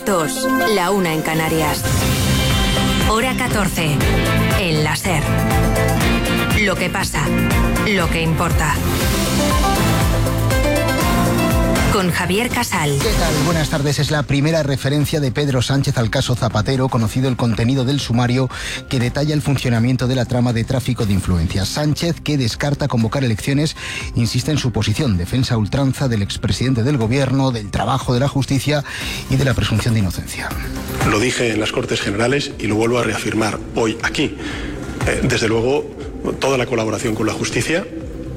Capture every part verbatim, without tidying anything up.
las dos, la una en Canarias. Hora catorce, en la SER. Lo que pasa, lo que importa. Con Javier Casal. ¿Qué tal? Buenas tardes. Es la primera referencia de Pedro Sánchez al caso Zapatero, conocido el contenido del sumario que detalla el funcionamiento de la trama de tráfico de influencias. Sánchez, que descarta convocar elecciones, insiste en su posición, defensa a ultranza del expresidente del gobierno, del trabajo de la justicia y de la presunción de inocencia. Lo dije en las Cortes Generales y lo vuelvo a reafirmar hoy aquí. Eh, desde luego, toda la colaboración con la justicia,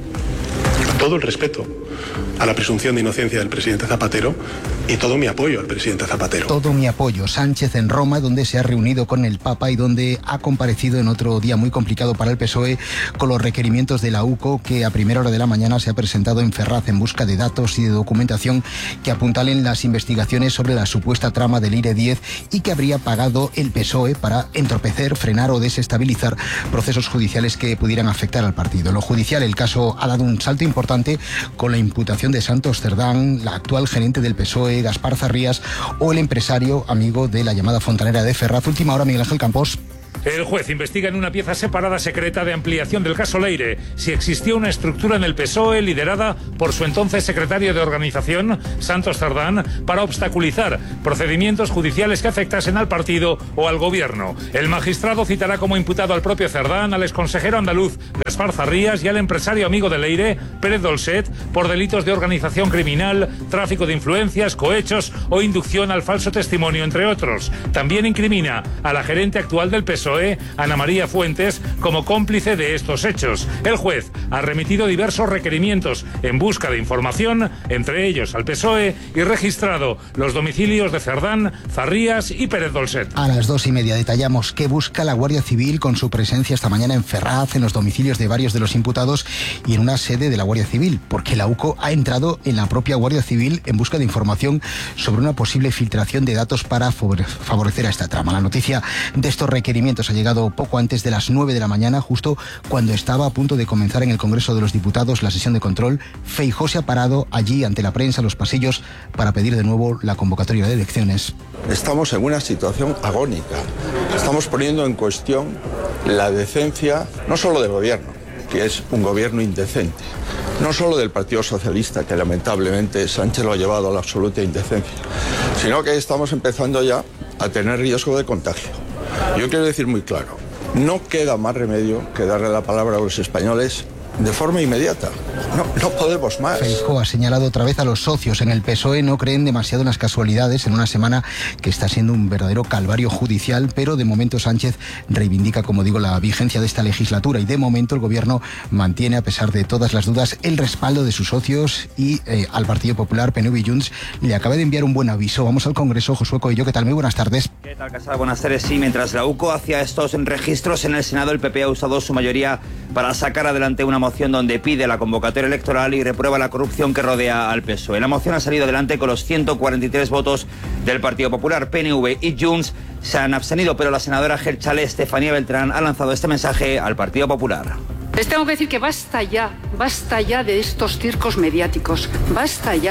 todo el respeto a la presunción de inocencia del presidente Zapatero y todo mi apoyo al presidente Zapatero. Todo mi apoyo. Sánchez en Roma, donde se ha reunido con el Papa y donde ha comparecido en otro día muy complicado para el P S O E con los requerimientos de la U C O, que a primera hora de la mañana se ha presentado en Ferraz en busca de datos y de documentación que apuntalen las investigaciones sobre la supuesta trama del I R E diez y que habría pagado el P S O E para entorpecer, frenar o desestabilizar procesos judiciales que pudieran afectar al partido. En lo judicial, el caso ha dado un salto importante con la imputación de Santos Cerdán, la actual gerente del P S O E, Gaspar Zarrías, o el empresario amigo de la llamada fontanera de Ferraz. Última hora, Miguel Ángel Campos. El juez investiga en una pieza separada secreta de ampliación del caso Leire si existió una estructura en el P S O E liderada por su entonces secretario de organización, Santos Cerdán, para obstaculizar procedimientos judiciales que afectasen al partido o al gobierno. El magistrado citará como imputado al propio Cerdán, al exconsejero andaluz Gaspar Zarrías y al empresario amigo de Leire, Pérez Dolcet, por delitos de organización criminal, tráfico de influencias, cohechos o inducción al falso testimonio, entre otros. También incrimina a la gerente actual del P S O E, Ana María Fuentes, como cómplice de estos hechos. El juez ha remitido diversos requerimientos en busca de información, entre ellos al P S O E, y registrado los domicilios de Cerdán, Zarrías y Pérez Dolcet. A las dos y media detallamos qué busca la Guardia Civil con su presencia esta mañana en Ferraz, en los domicilios de varios de los imputados y en una sede de la Guardia Civil, porque la U C O ha entrado en la propia Guardia Civil en busca de información sobre una posible filtración de datos para favorecer a esta trama. La noticia de estos requerimientos ha llegado poco antes de las nueve de la mañana, justo cuando estaba a punto de comenzar en el Congreso de los Diputados la sesión de control. Feijóo se ha parado allí ante la prensa, los pasillos, para pedir de nuevo la convocatoria de elecciones. Estamos en una situación agónica. Estamos poniendo en cuestión la decencia, no solo del gobierno, que es un gobierno indecente, no solo del Partido Socialista, que lamentablemente Sánchez lo ha llevado a la absoluta indecencia, sino que estamos empezando ya a tener riesgo de contagio. Yo quiero decir muy claro, no queda más remedio que darle la palabra a los españoles de forma inmediata. No, no podemos más. Feijóo ha señalado otra vez a los socios en el P S O E. No creen demasiado en las casualidades en una semana que está siendo un verdadero calvario judicial, pero de momento Sánchez reivindica, como digo, la vigencia de esta legislatura y de momento el gobierno mantiene, a pesar de todas las dudas, el respaldo de sus socios y eh, al Partido Popular, P N V y Junts le acaba de enviar un buen aviso. Vamos al Congreso. Josué Coello, ¿qué tal? Muy buenas tardes. ¿Qué tal, Casal? Buenas tardes. Sí, mientras la U C O hacía estos registros en el Senado, el P P ha usado su mayoría para sacar adelante una moción donde pide la convocatoria electoral y reprueba la corrupción que rodea al P S O E. La moción ha salido adelante con los ciento cuarenta y tres votos del Partido Popular. P N V y Junts se han abstenido, pero la senadora Gelchale, Estefanía Beltrán, ha lanzado este mensaje al Partido Popular. Les tengo que decir que basta ya, basta ya de estos circos mediáticos, basta ya.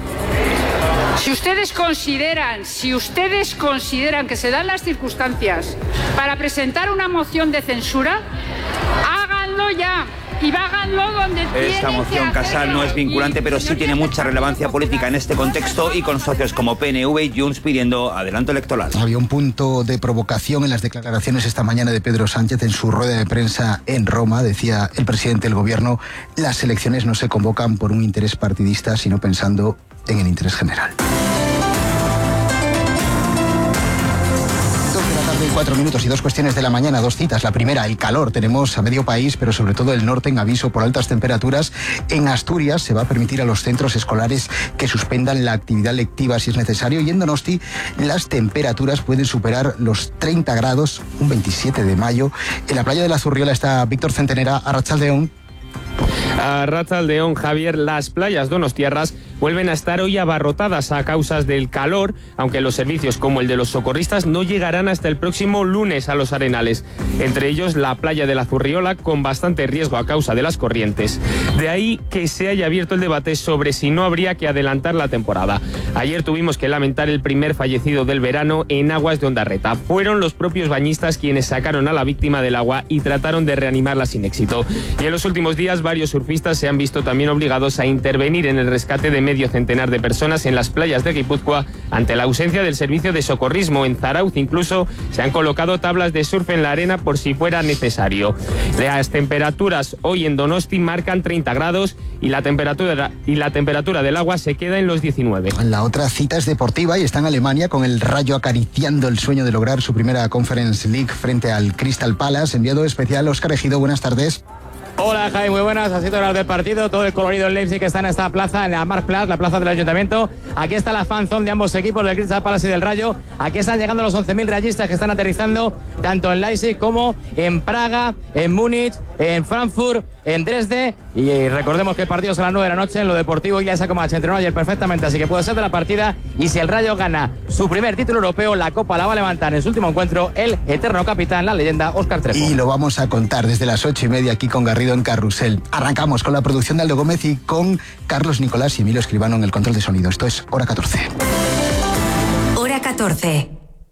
Si ustedes consideran, si ustedes consideran que se dan las circunstancias para presentar una moción de censura, háganlo ya. Y háganlo donde Esta moción, Casal, no es vinculante, pero sí tiene mucha relevancia política en este contexto y con socios como P N V y Junts pidiendo adelanto electoral. Había un punto de provocación en las declaraciones esta mañana de Pedro Sánchez en su rueda de prensa en Roma. Decía el presidente del gobierno, las elecciones no se convocan por un interés partidista, sino pensando en el interés general. Cuatro minutos y dos cuestiones de la mañana, dos citas. La primera, el calor. Tenemos a medio país, pero sobre todo el norte, en aviso por altas temperaturas. En Asturias se va a permitir a los centros escolares que suspendan la actividad lectiva si es necesario. Y en Donosti las temperaturas pueden superar los treinta grados, un veintisiete de mayo. En la playa de la Zurriola está Víctor Centenera. Arratsaldeón. Arratsaldeón, Javier. Las playas donostiarras vuelven a estar hoy abarrotadas a causa del calor, aunque los servicios como el de los socorristas no llegarán hasta el próximo lunes a los arenales. Entre ellos la playa de la Zurriola, con bastante riesgo a causa de las corrientes. De ahí que se haya abierto el debate sobre si no habría que adelantar la temporada. Ayer tuvimos que lamentar el primer fallecido del verano en aguas de Ondarreta. Fueron los propios bañistas quienes sacaron a la víctima del agua y trataron de reanimarla sin éxito. Y en los últimos días varios surfistas se han visto también obligados a intervenir en el rescate de medio centenar de personas en las playas de Guipúzcoa ante la ausencia del servicio de socorrismo. En Zarauz incluso se han colocado tablas de surf en la arena por si fuera necesario. Las temperaturas hoy en Donosti marcan treinta grados y la temperatura, y la temperatura del agua se queda en los diecinueve. La otra cita es deportiva y está en Alemania, con el Rayo acariciando el sueño de lograr su primera Conference League frente al Crystal Palace. Enviado especial Óscar Ejido, buenas tardes. Hola Jaime, muy buenas, así horas del partido, todo el colorido del Leipzig que está en esta plaza, en la Marktplatz, la plaza del Ayuntamiento. Aquí está la fanzone de ambos equipos, del Crystal Palace y del Rayo. Aquí están llegando los once mil rayistas que están aterrizando tanto en Leipzig como en Praga, en Múnich, en Frankfurt, en Dresde. Y recordemos que el partido es a las nueve de la noche. En lo deportivo ya esa Comanche entrenó ayer perfectamente, así que puede ser de la partida. Y si el Rayo gana su primer título europeo, la Copa la va a levantar en su último encuentro el eterno capitán, la leyenda Óscar Trejo. Y lo vamos a contar desde las ocho y media aquí con Garrido en Carrusel. Arrancamos con la producción de Aldo Gómez y con Carlos Nicolás y Emilio Escribano en el control de sonido. Esto es Hora catorce. Hora catorce.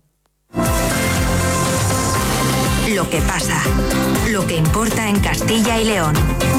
Lo que pasa, lo que importa en Castilla y León.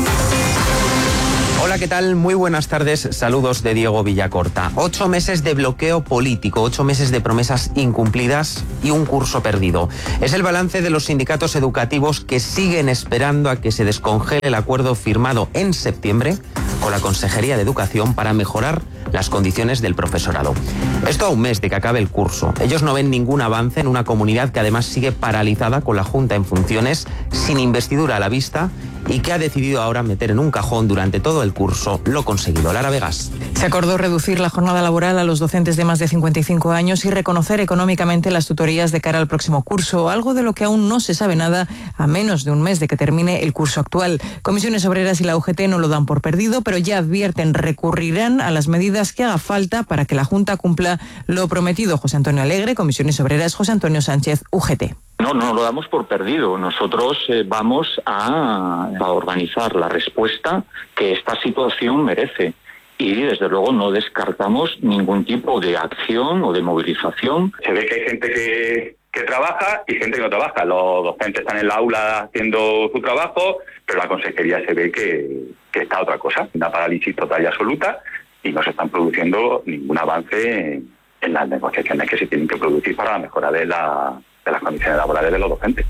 Hola, ¿qué tal? Muy buenas tardes. Saludos de Diego Villacorta. Ocho meses de bloqueo político, ocho meses de promesas incumplidas y un curso perdido. Es el balance de los sindicatos educativos que siguen esperando a que se descongele el acuerdo firmado en septiembre con la Consejería de Educación para mejorar las condiciones del profesorado. Esto a un mes de que acabe el curso. Ellos no ven ningún avance en una comunidad que además sigue paralizada con la Junta en funciones, sin investidura a la vista y que ha decidido ahora meter en un cajón durante todo el curso lo conseguido. Lara Vegas. Se acordó reducir la jornada laboral a los docentes de más de cincuenta y cinco años y reconocer económicamente las tutorías de cara al próximo curso, algo de lo que aún no se sabe nada a menos de un mes de que termine el curso actual. Comisiones Obreras y la U G T no lo dan por perdido, pero ya advierten recurrirán a las medidas que haga falta para que la Junta cumpla lo prometido. José Antonio Alegre, Comisiones Obreras, José Antonio Sánchez, U G T. No, no lo damos por perdido. Nosotros eh, vamos a, a organizar la respuesta que esta situación merece. Y desde luego no descartamos ningún tipo de acción o de movilización. Se ve que hay gente que, que trabaja y gente que no trabaja. Los docentes están en la aula haciendo su trabajo, pero la consejería se ve que, que está otra cosa. Una parálisis total y absoluta y no se están produciendo ningún avance en, en las negociaciones que se tienen que producir para la mejora de la... de las condiciones laborales de los docentes.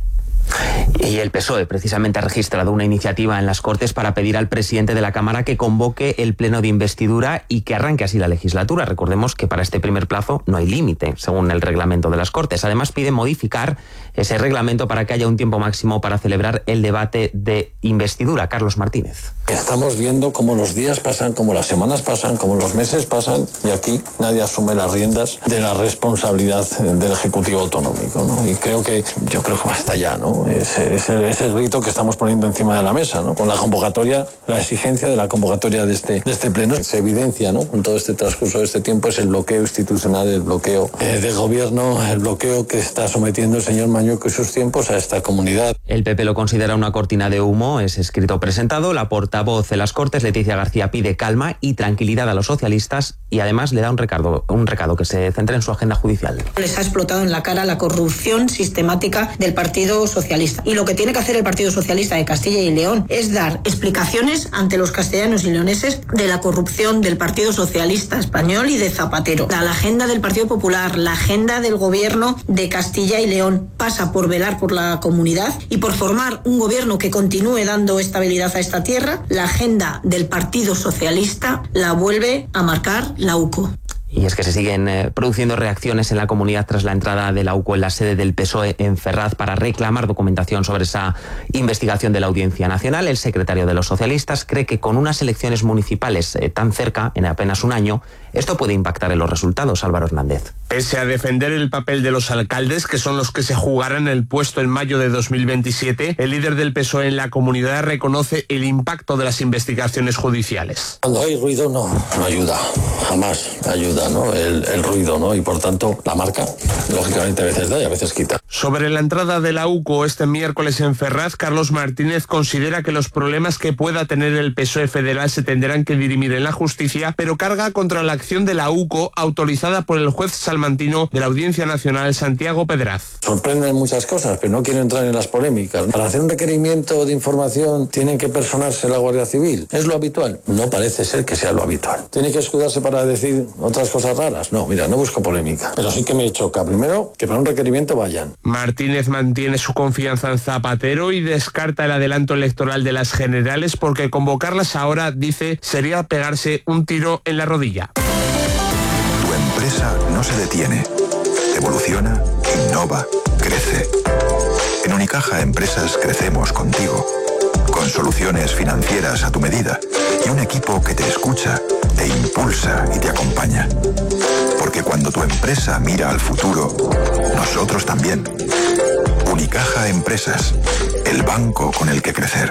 Y el P S O E precisamente ha registrado una iniciativa en las Cortes para pedir al presidente de la Cámara que convoque el pleno de investidura y que arranque así la legislatura. Recordemos que para este primer plazo no hay límite, según el reglamento de las Cortes. Además, pide modificar ese reglamento para que haya un tiempo máximo para celebrar el debate de investidura. Carlos Martínez. Estamos viendo cómo los días pasan, cómo las semanas pasan, cómo los meses pasan y aquí nadie asume las riendas de la responsabilidad del Ejecutivo Autonómico, ¿no? Y creo que, yo creo que basta ya, ¿no? Ese, ese, ese grito que estamos poniendo encima de la mesa, ¿no? Con la convocatoria, la exigencia de la convocatoria de este, de este pleno. Se evidencia, ¿no? Con todo este transcurso de este tiempo es el bloqueo institucional, el bloqueo eh, del gobierno, el bloqueo que está sometiendo el señor Mañueco y sus tiempos a esta comunidad. El P P lo considera una cortina de humo, es escrito presentado. La portavoz de las Cortes, Leticia García, pide calma y tranquilidad a los socialistas y además le da un recado, un recado que se centre en su agenda judicial. Les ha explotado en la cara la corrupción sistemática del Partido Socialista. Y lo que tiene que hacer el Partido Socialista de Castilla y León es dar explicaciones ante los castellanos y leoneses de la corrupción del Partido Socialista español y de Zapatero. La agenda del Partido Popular, la agenda del gobierno de Castilla y León pasa por velar por la comunidad y por formar un gobierno que continúe dando estabilidad a esta tierra. La agenda del Partido Socialista la vuelve a marcar la U C O. Y es que se siguen eh, produciendo reacciones en la comunidad tras la entrada de la U C O en la sede del P S O E en Ferraz para reclamar documentación sobre esa investigación de la Audiencia Nacional. El secretario de los socialistas cree que con unas elecciones municipales eh, tan cerca, en apenas un año, Esto puede impactar en los resultados, Álvaro Hernández. Pese a defender el papel de los alcaldes, que son los que se jugarán el puesto en mayo de dos mil veintisiete, el líder del P S O E en la comunidad reconoce el impacto de las investigaciones judiciales. Cuando hay ruido no, no ayuda, jamás ayuda, ¿no? El, el ruido, ¿no? Y por tanto la marca, lógicamente a veces da y a veces quita. Sobre la entrada de la U C O este miércoles en Ferraz, Carlos Martínez considera que los problemas que pueda tener el P S O E federal se tendrán que dirimir en la justicia, pero carga contra la acción de la U C O autorizada por el juez salmantino de la Audiencia Nacional, Santiago Pedraz. Sorprenden muchas cosas, pero no quiero entrar en las polémicas. Para hacer un requerimiento de información tienen que personarse la Guardia Civil. ¿Es lo habitual? No parece ser que sea lo habitual. ¿Tiene que escudarse para decir otras cosas raras? No, mira, no busco polémica. Pero sí que me choca, primero, que para un requerimiento vayan. Martínez mantiene su confianza en Zapatero y descarta el adelanto electoral de las generales porque convocarlas ahora, dice, sería pegarse un tiro en la rodilla. Tu empresa no se detiene. Evoluciona, innova, crece. En Unicaja Empresas crecemos contigo, con soluciones financieras a tu medida y un equipo que te escucha, te impulsa y te acompaña. Porque cuando tu empresa mira al futuro, nosotros también. Unicaja Empresas, el banco con el que crecer.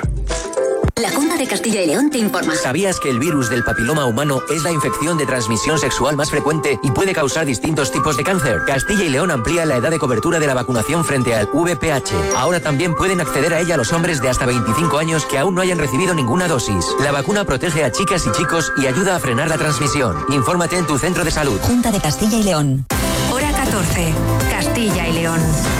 La Junta de Castilla y León te informa. ¿Sabías que el virus del papiloma humano es la infección de transmisión sexual más frecuente y puede causar distintos tipos de cáncer? Castilla y León amplía la edad de cobertura de la vacunación frente al V P H. Ahora también pueden acceder a ella los hombres de hasta veinticinco años que aún no hayan recibido ninguna dosis. La vacuna protege a chicas y chicos y ayuda a frenar la transmisión. Infórmate en tu centro de salud. Junta de Castilla y León. Hora catorce. Castilla y León.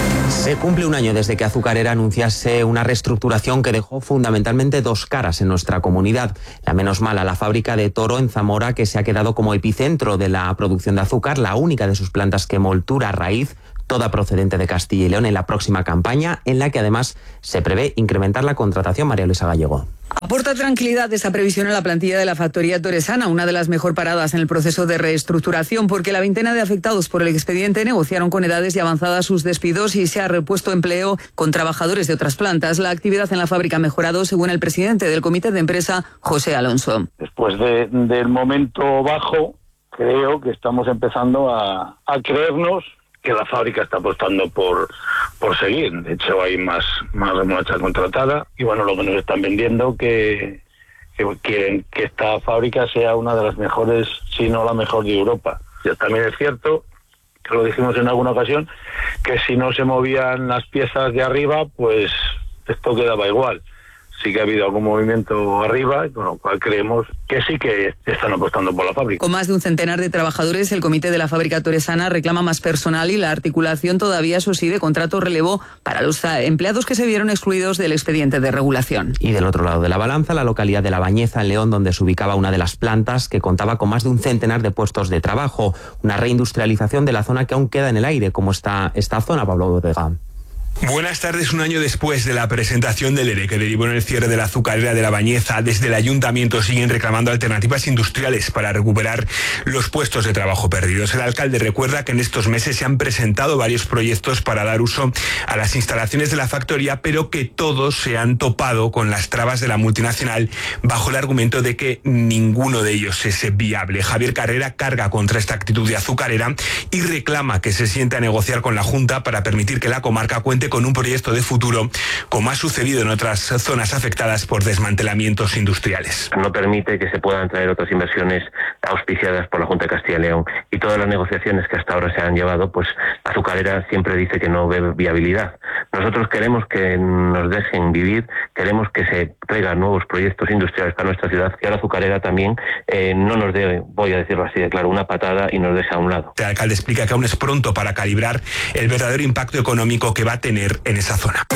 Se cumple un año desde que Azucarera anunciase una reestructuración que dejó fundamentalmente dos caras en nuestra comunidad. La menos mala, la fábrica de Toro en Zamora, que se ha quedado como epicentro de la producción de azúcar, la única de sus plantas que moltura raíz, toda procedente de Castilla y León, en la próxima campaña, en la que además se prevé incrementar la contratación. María Luisa Gallego. Aporta tranquilidad esa previsión a la plantilla de la factoría toresana, una de las mejor paradas en el proceso de reestructuración, porque la veintena de afectados por el expediente negociaron con edades y avanzadas sus despidos y se ha repuesto empleo con trabajadores de otras plantas. La actividad en la fábrica ha mejorado, según el presidente del comité de empresa, José Alonso. Después de, del momento bajo, creo que estamos empezando a, a creernos que la fábrica está apostando por por seguir. De hecho, hay más más remolacha contratada y bueno, lo que nos están vendiendo que, que quieren que esta fábrica sea una de las mejores, si no la mejor de Europa. Ya también es cierto, que lo dijimos en alguna ocasión, que si no se movían las piezas de arriba, pues esto quedaba igual. Sí que ha habido algún movimiento arriba, con lo cual creemos que sí que están apostando por la fábrica. Con más de un centenar de trabajadores, el comité de la fábrica toresana reclama más personal y la articulación todavía, eso sí, de contrato relevo para los empleados que se vieron excluidos del expediente de regulación. Y del otro lado de la balanza, la localidad de La Bañeza, en León, donde se ubicaba una de las plantas que contaba con más de un centenar de puestos de trabajo. Una reindustrialización de la zona que aún queda en el aire, como está esta zona, Pablo Bodega. Buenas tardes. Un año después de la presentación del ERE que derivó en el cierre de la azucarera de La Bañeza, desde el ayuntamiento siguen reclamando alternativas industriales para recuperar los puestos de trabajo perdidos. El alcalde recuerda que en estos meses se han presentado varios proyectos para dar uso a las instalaciones de la factoría, pero que todos se han topado con las trabas de la multinacional bajo el argumento de que ninguno de ellos es viable. Javier Carrera carga contra esta actitud de azucarera y reclama que se siente a negociar con la Junta para permitir que la comarca cuente con un proyecto de futuro, como ha sucedido en otras zonas afectadas por desmantelamientos industriales. No permite que se puedan traer otras inversiones auspiciadas por la Junta de Castilla y León, y todas las negociaciones que hasta ahora se han llevado, pues Azucarera siempre dice que no ve viabilidad. Nosotros queremos que nos dejen vivir, queremos que se traigan nuevos proyectos industriales para nuestra ciudad, que ahora Azucarera también eh, no nos dé, voy a decirlo así de claro, una patada y nos deje a un lado. El alcalde explica que aún es pronto para calibrar el verdadero impacto económico que va a tener en esa zona.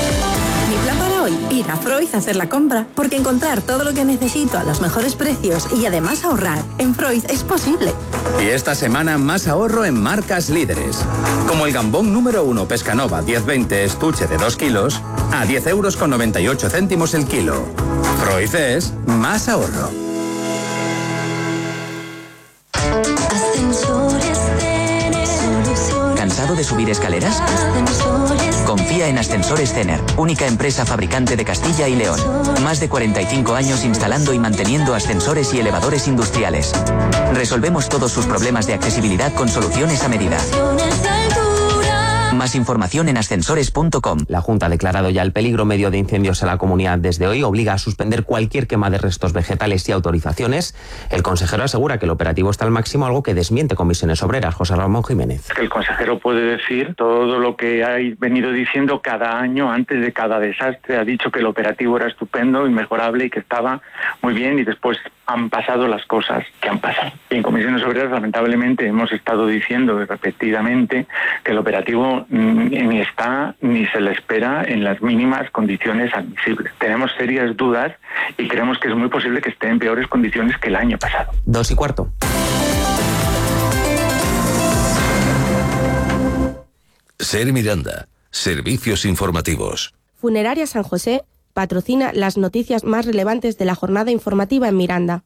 Mi plan para hoy, ir a Freud a hacer la compra, porque encontrar todo lo que necesito a los mejores precios y además ahorrar en Freud es posible. Y esta semana más ahorro en marcas líderes, como el gambón número uno Pescanova diez veinte estuche de dos kilos a diez euros con noventa y ocho céntimos el kilo. Freud es más ahorro. Ascensores. ¿Cansado de subir escaleras? Confía en Ascensores Cener, única empresa fabricante de Castilla y León. Más de cuarenta y cinco años instalando y manteniendo ascensores y elevadores industriales. Resolvemos todos sus problemas de accesibilidad con soluciones a medida. Más información en ascensores punto com. La Junta ha declarado ya el peligro medio de incendios en la comunidad desde hoy. Obliga a suspender cualquier quema de restos vegetales y autorizaciones. El consejero asegura que el operativo está al máximo, algo que desmiente Comisiones Obreras. José Ramón Jiménez. El consejero puede decir todo lo que ha venido diciendo cada año antes de cada desastre. Ha dicho que el operativo era estupendo, inmejorable y que estaba muy bien, y después han pasado las cosas que han pasado. Y en Comisiones Obreras, lamentablemente, hemos estado diciendo repetidamente que el operativo ni está ni se le espera en las mínimas condiciones admisibles. Tenemos serias dudas y creemos que es muy posible que esté en peores condiciones que el año pasado. Dos y cuarto. Ser Miranda, servicios informativos. Funeraria San José patrocina las noticias más relevantes de la jornada informativa en Miranda.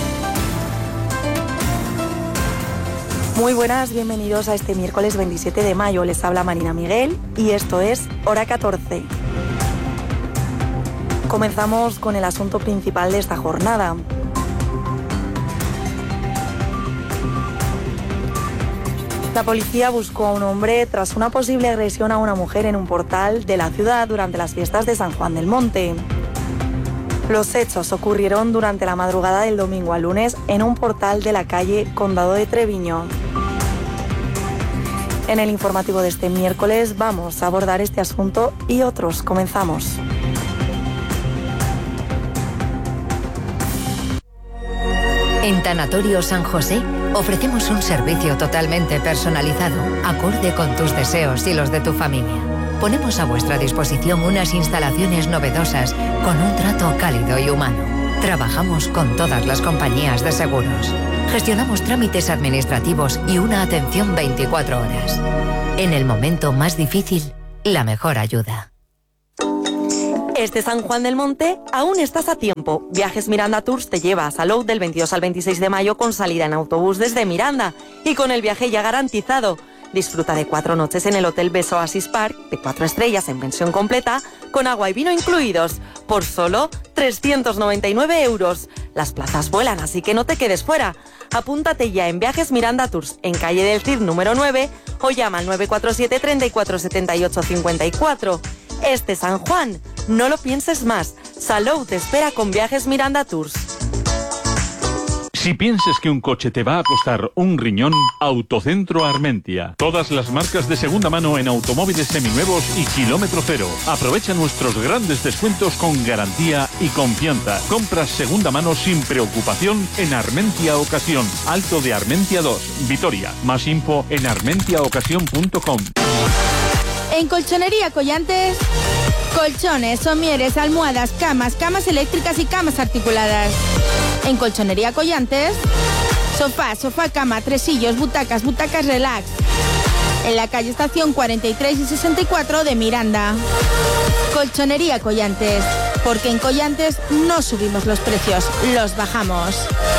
Muy buenas, bienvenidos a este miércoles veintisiete de mayo. Les habla Marina Miguel y esto es Hora catorce. Comenzamos con el asunto principal de esta jornada. La policía buscó a un hombre tras una posible agresión a una mujer en un portal de la ciudad durante las fiestas de San Juan del Monte. Los hechos ocurrieron durante la madrugada del domingo al lunes en un portal de la calle Condado de Treviño. En el informativo de este miércoles vamos a abordar este asunto y otros. Comenzamos. En Tanatorio San José ofrecemos un servicio totalmente personalizado, acorde con tus deseos y los de tu familia. Ponemos a vuestra disposición unas instalaciones novedosas con un trato cálido y humano. Trabajamos con todas las compañías de seguros. Gestionamos trámites administrativos y una atención veinticuatro horas. En el momento más difícil, la mejor ayuda. Este San Juan del Monte aún estás a tiempo. Viajes Miranda Tours te lleva a Salou del veintidós al veintiséis de mayo con salida en autobús desde Miranda y con el viaje ya garantizado. Disfruta de cuatro noches en el Hotel Beso Oasis Park, de cuatro estrellas en pensión completa, con agua y vino incluidos, por solo trescientos noventa y nueve euros. Las plazas vuelan, así que no te quedes fuera. Apúntate ya en Viajes Miranda Tours, en calle del Cid número nueve, o llama al nueve cuatro siete, treinta y cuatro setenta y ocho cincuenta y cuatro. Este San Juan, no lo pienses más. Salou te espera con Viajes Miranda Tours. Si piensas que un coche te va a costar un riñón, Autocentro Armentia. Todas las marcas de segunda mano en automóviles seminuevos y kilómetro cero. Aprovecha nuestros grandes descuentos con garantía y confianza. Compras segunda mano sin preocupación en Armentia Ocasión. Alto de Armentia dos, Vitoria. Más info en armentia ocasión punto com. En Colchonería Collantes, colchones, somieres, almohadas, camas, camas eléctricas y camas articuladas. En Colchonería Collantes, sofá, sofá, cama, tresillos, butacas, butacas relax. En la calle Estación cuarenta y tres y sesenta y cuatro de Miranda. Colchonería Collantes, porque en Collantes no subimos los precios, los bajamos.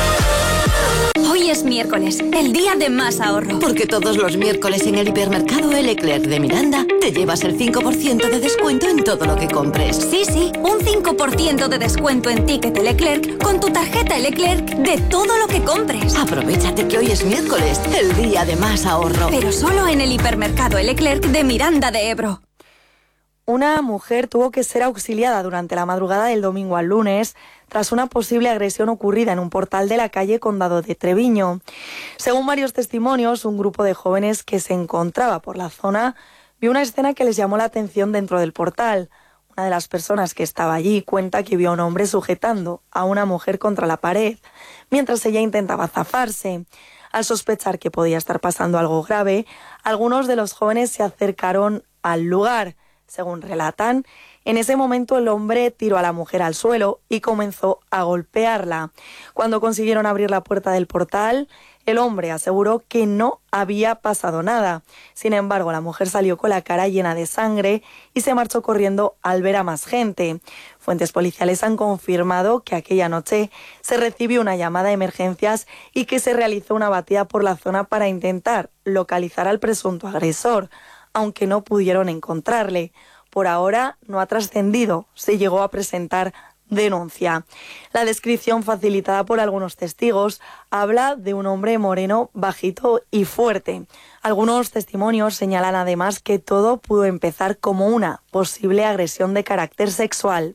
Hoy es miércoles, el día de más ahorro. Porque todos los miércoles en el hipermercado El Leclerc de Miranda te llevas el cinco por ciento de descuento en todo lo que compres. Sí, sí, un cinco por ciento de descuento en ticket El Leclerc con tu tarjeta El Leclerc de todo lo que compres. Aprovechate que hoy es miércoles, el día de más ahorro. Pero solo en el hipermercado El Leclerc de Miranda de Ebro. Una mujer tuvo que ser auxiliada durante la madrugada del domingo al lunes tras una posible agresión ocurrida en un portal de la calle Condado de Treviño. Según varios testimonios, un grupo de jóvenes que se encontraba por la zona vio una escena que les llamó la atención dentro del portal. Una de las personas que estaba allí cuenta que vio a un hombre sujetando a una mujer contra la pared, mientras ella intentaba zafarse. Al sospechar que podía estar pasando algo grave, algunos de los jóvenes se acercaron al lugar. Según relatan, en ese momento el hombre tiró a la mujer al suelo y comenzó a golpearla. Cuando consiguieron abrir la puerta del portal, el hombre aseguró que no había pasado nada. Sin embargo, la mujer salió con la cara llena de sangre y se marchó corriendo al ver a más gente. Fuentes policiales han confirmado que aquella noche se recibió una llamada de emergencias y que se realizó una batida por la zona para intentar localizar al presunto agresor. aunque no pudieron encontrarle. Por ahora no ha trascendido, se llegó a presentar denuncia. La descripción facilitada por algunos testigos habla de un hombre moreno, bajito y fuerte. Algunos testimonios señalan además que todo pudo empezar como una posible agresión de carácter sexual.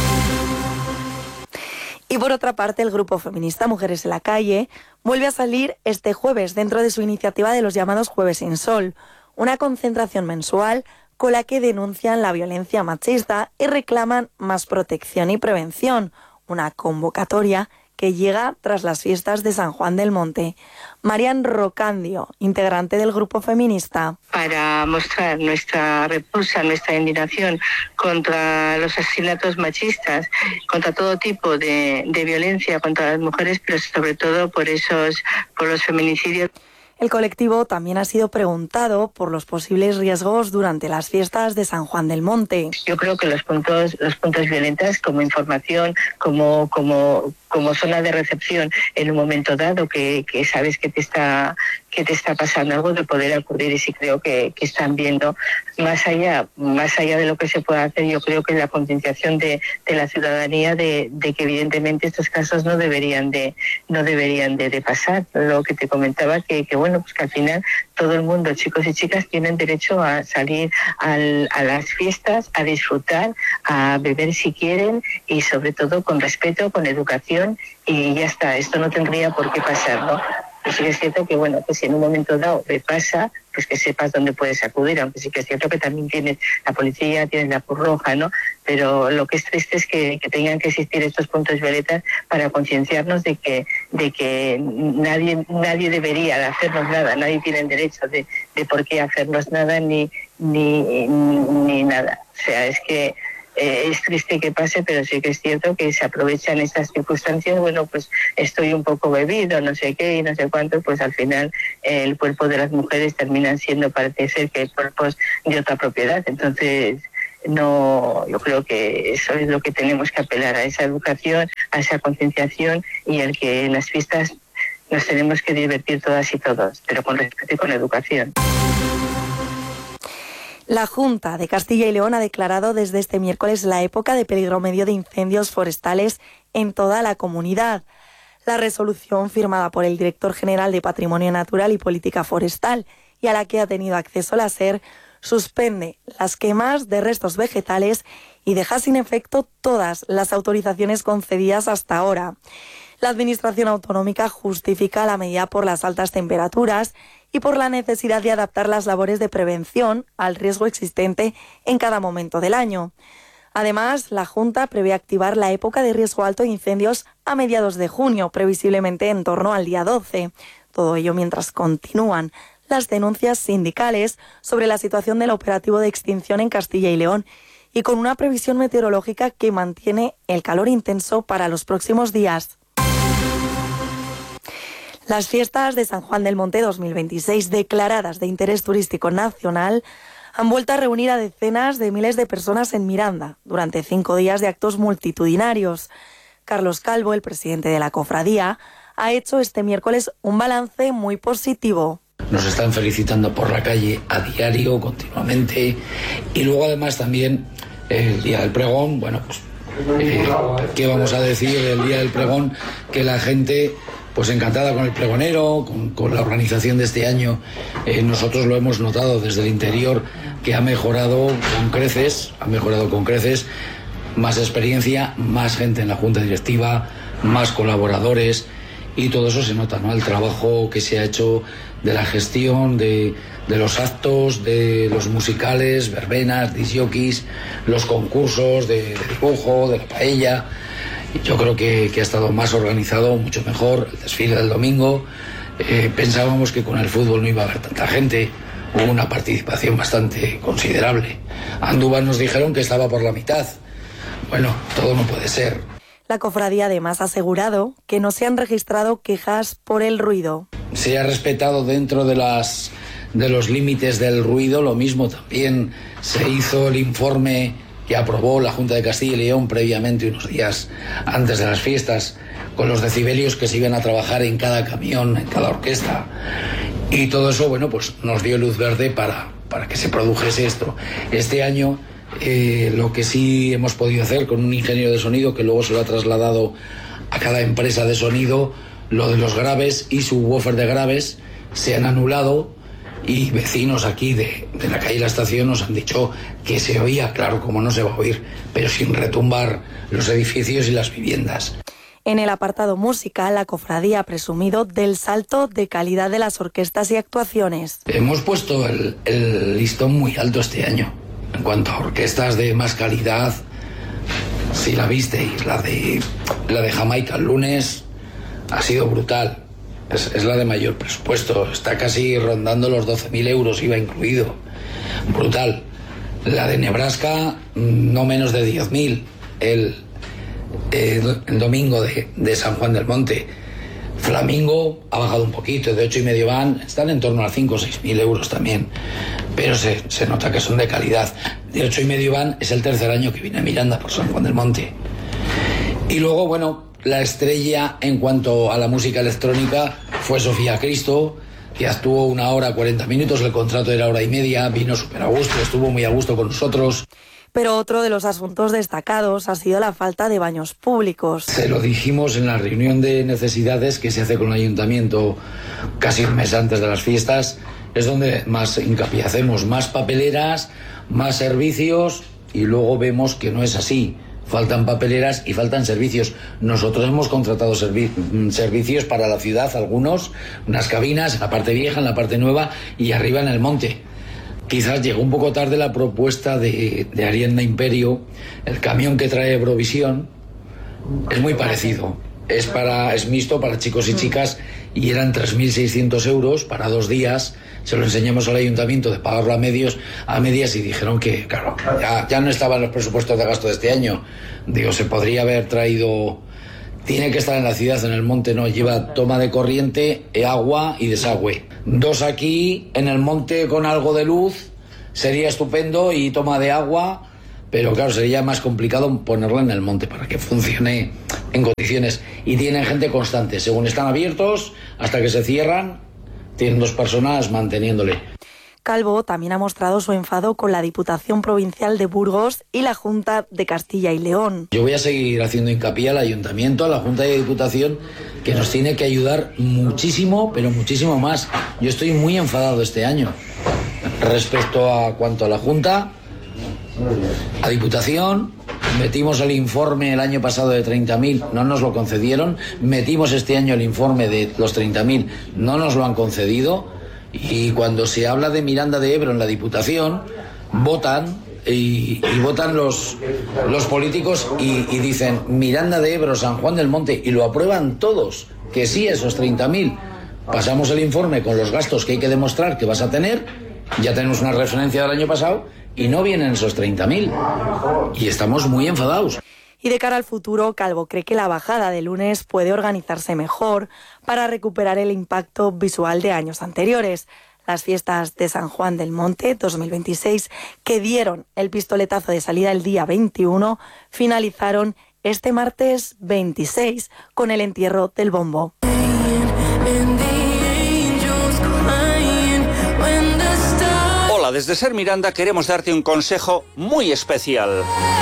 Y por otra parte, el grupo feminista Mujeres en la Calle vuelve a salir este jueves dentro de su iniciativa de los llamados Jueves sin Sol, una concentración mensual con la que denuncian la violencia machista y reclaman más protección y prevención, una convocatoria que llega tras las fiestas de San Juan del Monte. Marian Rocandio, integrante del grupo feminista. Para mostrar nuestra repulsa, nuestra indignación contra los asesinatos machistas, contra todo tipo de, de violencia contra las mujeres, pero sobre todo por esos, por los feminicidios. El colectivo también ha sido preguntado por los posibles riesgos durante las fiestas de San Juan del Monte. Yo creo que los puntos, los puntos violentos como información, como, como, como zona de recepción en un momento dado que, que sabes que te está que te está pasando algo, de poder acudir, y sí creo que, que están viendo más allá, más allá de lo que se pueda hacer. Yo creo que la concienciación de, de la ciudadanía de, de que evidentemente estos casos no deberían de no deberían de, de pasar. Lo que te comentaba que, que bueno, pues que al final todo el mundo, chicos y chicas, tienen derecho a salir al, a las fiestas, a disfrutar, a beber si quieren, y sobre todo con respeto, con educación, y ya está. Esto no tendría por qué pasar, ¿no? Pues sí que es cierto que, bueno, pues si en un momento dado te pasa, pues que sepas dónde puedes acudir, aunque sí que es cierto que también tienes la policía, tienes la Cruz Roja, ¿no? Pero lo que es triste es que, que tengan que existir estos puntos violetas para concienciarnos de que de que nadie nadie debería de hacernos nada, nadie tiene el derecho de, de por qué hacernos nada ni, ni, ni nada. O sea, es que Eh, es triste que pase, pero sí que es cierto que se aprovechan estas circunstancias. Bueno, pues estoy un poco bebido, no sé qué y no sé cuánto, pues al final eh, el cuerpo de las mujeres terminan siendo, parece ser, que cuerpos de otra propiedad. Entonces, no, yo creo que eso es lo que tenemos que apelar, a esa educación, a esa concienciación, y el que en las fiestas nos tenemos que divertir todas y todos, pero con respeto y con educación. La Junta de Castilla y León ha declarado desde este miércoles la época de peligro medio de incendios forestales en toda la comunidad. La resolución, firmada por el director general de Patrimonio Natural y Política Forestal, y a la que ha tenido acceso la SER, suspende las quemas de restos vegetales y deja sin efecto todas las autorizaciones concedidas hasta ahora. La Administración Autonómica justifica la medida por las altas temperaturas y por la necesidad de adaptar las labores de prevención al riesgo existente en cada momento del año. Además, la Junta prevé activar la época de riesgo alto de incendios a mediados de junio, previsiblemente en torno al día doce. Todo ello mientras continúan las denuncias sindicales sobre la situación del operativo de extinción en Castilla y León, y con una previsión meteorológica que mantiene el calor intenso para los próximos días. Las fiestas de San Juan del Monte dos mil veintiséis, declaradas de interés turístico nacional, han vuelto a reunir a decenas de miles de personas en Miranda durante cinco días de actos multitudinarios. Carlos Calvo, el presidente de la cofradía, ha hecho este miércoles un balance muy positivo. Nos están felicitando por la calle a diario, continuamente, y luego además también el día del pregón, bueno, pues, eh, ¿qué vamos a decir del día del pregón? Que la gente, pues encantada con el pregonero, con, con la organización de este año. Eh, nosotros lo hemos notado desde el interior, que ha mejorado con creces, ha mejorado con creces, más experiencia, más gente en la junta directiva, más colaboradores, y todo eso se nota, ¿no? El trabajo que se ha hecho de la gestión, de, de los actos, de los musicales, verbenas, disjockeys, los concursos de, de dibujo, de la paella. Yo creo que, que ha estado más organizado, mucho mejor. El desfile del domingo, eh, pensábamos que con el fútbol no iba a haber tanta gente, hubo una participación bastante considerable. Andújar nos dijeron que estaba por la mitad. Bueno, todo no puede ser. La cofradía además ha asegurado que no se han registrado quejas por el ruido. Se ha respetado dentro de las de los límites del ruido. Lo mismo también se hizo el informe que aprobó la Junta de Castilla y León previamente, unos días antes de las fiestas, con los decibelios que se iban a trabajar en cada camión, en cada orquesta. Y todo eso, bueno, pues nos dio luz verde para, para que se produjese esto. Este año eh, lo que sí hemos podido hacer con un ingeniero de sonido que luego se lo ha trasladado a cada empresa de sonido, lo de los graves y subwoofer de graves se han anulado, y vecinos aquí de, de la calle La Estación nos han dicho que se oía, claro, como no se va a oír, pero sin retumbar los edificios y las viviendas. En el apartado musical, la cofradía ha presumido del salto de calidad de las orquestas y actuaciones. Hemos puesto el, el listón muy alto este año. En cuanto a orquestas de más calidad, si la visteis, la de, la de Jamaica el lunes ha sido brutal. Es, es la de mayor presupuesto, está casi rondando los doce mil euros, I V A incluido. Brutal. La de Nebraska, no menos de diez mil. El, el, el domingo de, de San Juan del Monte. Flamingo ha bajado un poquito, de ocho y medio van, están en torno a cinco o seis mil euros también. Pero se, se nota que son de calidad. De ocho y medio van, es el tercer año que viene a Miranda por San Juan del Monte. Y luego, bueno, la estrella en cuanto a la música electrónica fue Sofía Cristo, que actuó una hora cuarenta minutos, el contrato era hora y media, vino súper a gusto, estuvo muy a gusto con nosotros. Pero otro de los asuntos destacados ha sido la falta de baños públicos. Se lo dijimos en la reunión de necesidades que se hace con el ayuntamiento casi un mes antes de las fiestas, es donde más hincapié hacemos, más papeleras, más servicios, y luego vemos que no es así. Faltan papeleras y faltan servicios. Nosotros hemos contratado servi- servicios para la ciudad, algunos, unas cabinas en la parte vieja, en la parte nueva y arriba en el monte. Quizás llegó un poco tarde la propuesta de, de Arienda Imperio, el camión que trae Eurovisión, es muy parecido. Es, para, es mixto para chicos y chicas y eran tres mil seiscientos euros para dos días. Se lo enseñamos al ayuntamiento de pagarlo a medios, a medias y dijeron que, claro, ya, ya no estaban los presupuestos de gasto de este año. Digo, se podría haber traído... Tiene que estar en la ciudad, en el monte no. Lleva toma de corriente, agua y desagüe. Dos aquí, en el monte con algo de luz, sería estupendo, y toma de agua... Pero claro, sería más complicado ponerla en el monte para que funcione en condiciones. Y tienen gente constante. Según están abiertos, hasta que se cierran, tienen dos personas manteniéndole. Calvo también ha mostrado su enfado con la Diputación Provincial de Burgos y la Junta de Castilla y León. Yo voy a seguir haciendo hincapié al Ayuntamiento, a la Junta de Diputación, que nos tiene que ayudar muchísimo, pero muchísimo más. Yo estoy muy enfadado este año respecto a cuanto a la Junta. A Diputación, metimos el informe el año pasado de treinta mil, no nos lo concedieron. Metimos este año el informe de los treinta mil, no nos lo han concedido. Y cuando se habla de Miranda de Ebro en la Diputación, votan y, y votan los, los políticos y, y dicen Miranda de Ebro, San Juan del Monte, y lo aprueban todos, que sí, esos treinta mil. Pasamos el informe con los gastos que hay que demostrar que vas a tener, ya tenemos una referencia del año pasado, y no vienen esos treinta mil. Y estamos muy enfadados. Y de cara al futuro, Calvo cree que la bajada de lunes puede organizarse mejor para recuperar el impacto visual de años anteriores. Las fiestas de San Juan del Monte dos mil veintiséis, que dieron el pistoletazo de salida el día veintiuno, finalizaron este martes veintiséis con el entierro del bombo. Hola, desde Ser Miranda queremos darte un consejo muy especial.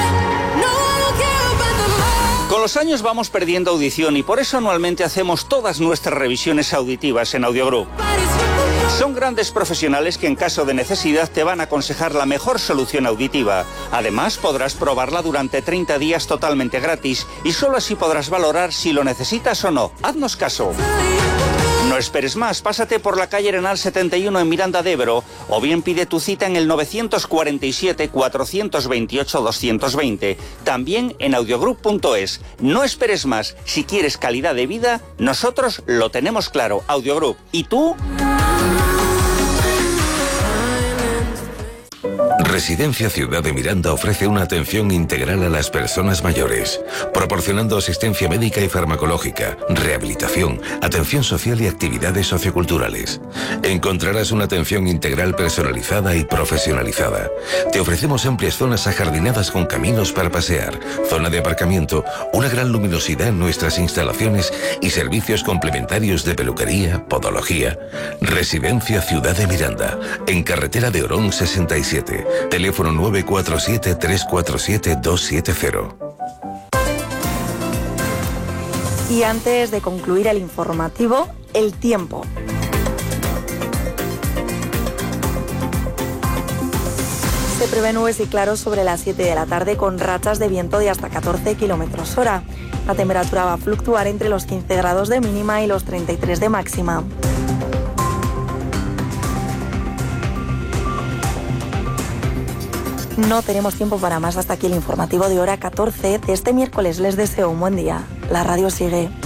Con los años vamos perdiendo audición y por eso anualmente hacemos todas nuestras revisiones auditivas en Audiogroup. Son grandes profesionales que en caso de necesidad te van a aconsejar la mejor solución auditiva. Además, podrás probarla durante treinta días totalmente gratis y solo así podrás valorar si lo necesitas o no. Haznos caso. No esperes más, pásate por la calle Arenal setenta y uno en Miranda de Ebro o bien pide tu cita en el novecientos cuarenta y siete, cuatrocientos veintiocho, doscientos veinte. También en audiogroup punto es. No esperes más, si quieres calidad de vida, nosotros lo tenemos claro. Audiogroup. ¿Y tú? Residencia Ciudad de Miranda ofrece una atención integral a las personas mayores, proporcionando asistencia médica y farmacológica, rehabilitación, atención social y actividades socioculturales. Encontrarás una atención integral personalizada y profesionalizada. Te ofrecemos amplias zonas ajardinadas con caminos para pasear, zona de aparcamiento, una gran luminosidad en nuestras instalaciones y servicios complementarios de peluquería, podología. Residencia Ciudad de Miranda, en carretera de Orón sesenta y siete, teléfono nueve cuatro siete, tres cuatro siete, dos siete cero. Y antes de concluir el informativo, el tiempo. Se prevé nubes y claros sobre las siete de la tarde con rachas de viento de hasta catorce kilómetros hora. La temperatura va a fluctuar entre los quince grados de mínima y los treinta y tres de máxima. No tenemos tiempo para más. Hasta aquí el informativo de hora catorce de este miércoles. Les deseo un buen día. La radio sigue.